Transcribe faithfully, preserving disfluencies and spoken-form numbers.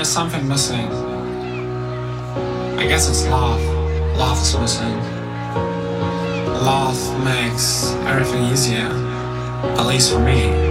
there's something missing. I guess it's love. Love is missing. Love makes everything easier, at least for me.